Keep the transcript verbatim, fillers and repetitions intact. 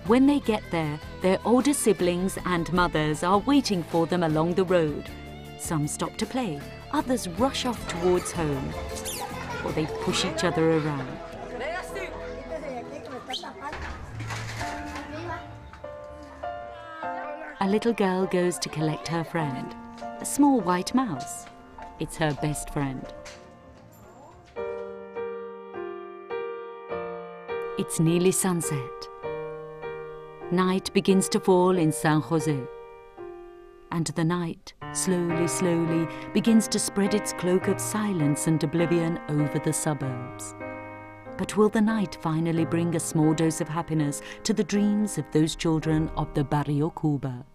When they get there, their older siblings and mothers are waiting for them along the road. Some stop to play, others rush off towards home, or they push each other around. A little girl goes to collect her friend, a small white mouse. It's her best friend. It's nearly sunset. Night begins to fall in San Jose. And the night, slowly, slowly, begins to spread its cloak of silence and oblivion over the suburbs. But will the night finally bring a small dose of happiness to the dreams of those children of the Barrio Cuba?